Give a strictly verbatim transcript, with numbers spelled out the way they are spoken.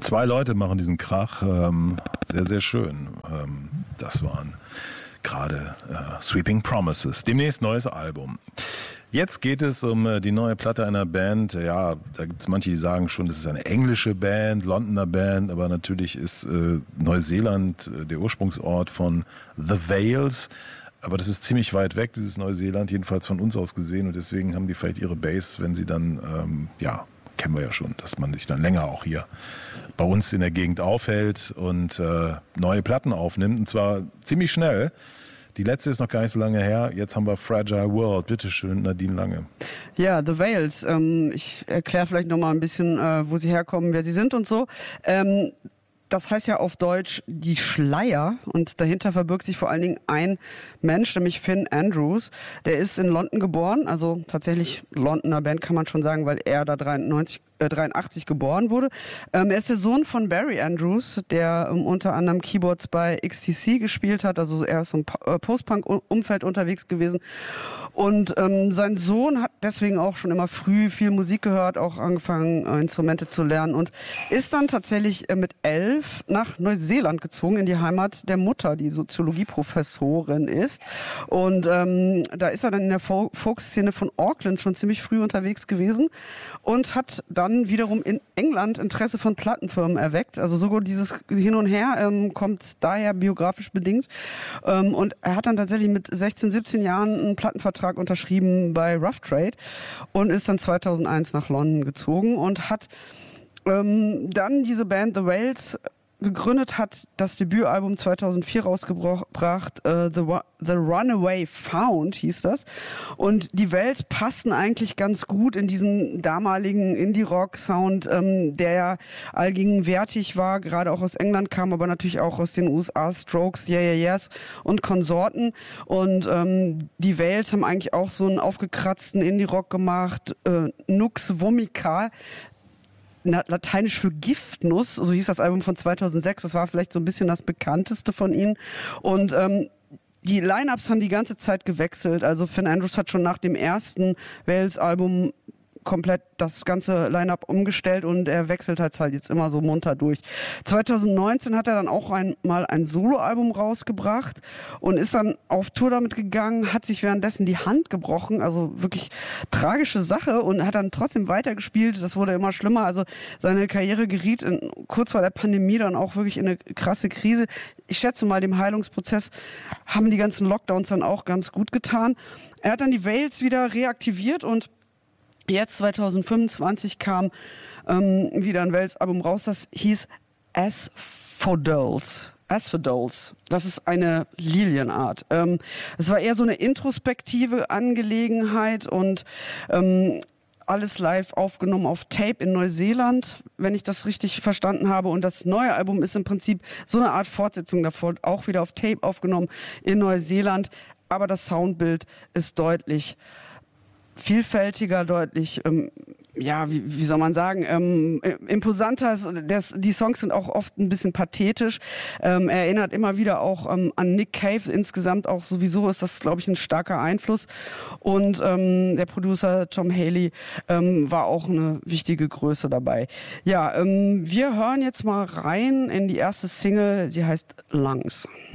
Zwei Leute machen diesen Krach. Ähm, sehr, sehr schön. Ähm, das waren gerade äh, Sweeping Promises. Demnächst neues Album. Jetzt geht es um äh, die neue Platte einer Band. Ja, da gibt es manche, die sagen schon, das ist eine englische Band, Londoner Band, aber natürlich ist äh, Neuseeland äh, der Ursprungsort von The Vales. Aber das ist ziemlich weit weg, dieses Neuseeland, jedenfalls von uns aus gesehen. Und deswegen haben die vielleicht ihre Base, wenn sie dann, ähm, ja, kennen wir ja schon, dass man sich dann länger auch hier bei uns in der Gegend aufhält und äh, neue Platten aufnimmt. Und zwar ziemlich schnell. Die letzte ist noch gar nicht so lange her. Jetzt haben wir Fragile World. Bitte schön, Nadine Lange. Ja, The Vales. Ähm, ich erkläre vielleicht noch mal ein bisschen, äh, wo sie herkommen, wer sie sind und so. Ähm, Das heißt ja auf Deutsch die Schleier und dahinter verbirgt sich vor allen Dingen ein Mensch, nämlich Finn Andrews. Der ist in London geboren, also tatsächlich Londoner Band kann man schon sagen, weil er da dreiundneunzig, äh, dreiundachtzig geboren wurde. Ähm, er ist der Sohn von Barry Andrews, der ähm, unter anderem Keyboards bei X T C gespielt hat, also er ist so im äh, Post-Punk-Umfeld unterwegs gewesen. Und ähm, sein Sohn hat deswegen auch schon immer früh viel Musik gehört, auch angefangen äh, Instrumente zu lernen und ist dann tatsächlich äh, mit elf nach Neuseeland gezogen, in die Heimat der Mutter, die Soziologieprofessorin ist. Und ähm, da ist er dann in der Folk-Szene von Auckland schon ziemlich früh unterwegs gewesen und hat dann wiederum in England Interesse von Plattenfirmen erweckt. Also sogar dieses Hin und Her ähm, kommt daher biografisch bedingt. Ähm, und er hat dann tatsächlich mit sechzehn, siebzehn Jahren einen Plattenvertrag unterschrieben bei Rough Trade und ist dann zweitausendeins nach London gezogen und hat Ähm, dann diese Band The Vales gegründet, hat das Debütalbum zweitausendvier rausgebracht, äh, The, The Runaway Found hieß das. Und die Vales passten eigentlich ganz gut in diesen damaligen Indie-Rock-Sound, ähm, der ja allgegenwärtig war, gerade auch aus England kam, aber natürlich auch aus den U S A, Strokes, Yeah Yeah Yeahs und Konsorten. Und ähm, die Vales haben eigentlich auch so einen aufgekratzten Indie-Rock gemacht, äh, Nux Vomica, lateinisch für Giftnuss, so hieß das Album von zweitausendsechs, das war vielleicht so ein bisschen das bekannteste von ihnen und ähm, die Line-Ups haben die ganze Zeit gewechselt, also Finn Andrews hat schon nach dem ersten Vales-Album komplett das ganze Line-Up umgestellt und er wechselt halt halt jetzt immer so munter durch. zweitausendneunzehn hat er dann auch einmal ein Soloalbum rausgebracht und ist dann auf Tour damit gegangen, hat sich währenddessen die Hand gebrochen, also wirklich tragische Sache und hat dann trotzdem weitergespielt, das wurde immer schlimmer, also seine Karriere geriet in, kurz vor der Pandemie dann auch wirklich in eine krasse Krise. Ich schätze mal, dem Heilungsprozess haben die ganzen Lockdowns dann auch ganz gut getan. Er hat dann die Vales wieder reaktiviert und jetzt zweitausendfünfundzwanzig kam ähm, wieder ein Vales-Album raus, das hieß Asphodeles. Asphodeles. Das ist eine Lilienart. Ähm, es war eher so eine introspektive Angelegenheit und ähm, alles live aufgenommen auf Tape in Neuseeland, wenn ich das richtig verstanden habe. Und das neue Album ist im Prinzip so eine Art Fortsetzung davon, auch wieder auf Tape aufgenommen in Neuseeland. Aber das Soundbild ist deutlich vielfältiger, deutlich, ähm, ja, wie, wie soll man sagen, ähm, imposanter. Das, die Songs sind auch oft ein bisschen pathetisch. Ähm, er erinnert immer wieder auch ähm, an Nick Cave. Insgesamt auch sowieso ist das, glaube ich, ein starker Einfluss. Und ähm, der Producer Tom Haley ähm, war auch eine wichtige Größe dabei. Ja, ähm, wir hören jetzt mal rein in die erste Single. Sie heißt Lungs.